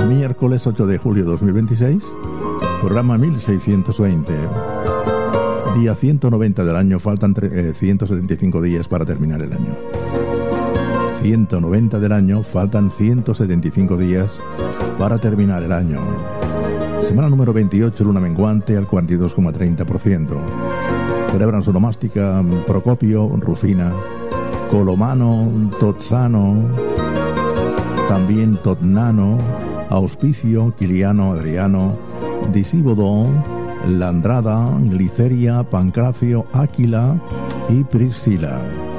Miércoles 8 de julio de 2026, programa 1620. Día 190 del año, faltan 175 días para terminar el año. 190 del año, faltan 175 días para terminar el año. Semana número 28, luna menguante al 42,30%. Celebran su nomástica Procopio, Rufina, Colomano, Totsano, también Totnano, Auspicio, Quiliano, Adriano, Disíbodo, Landrada, Gliceria, Pancracio, Áquila y Priscila.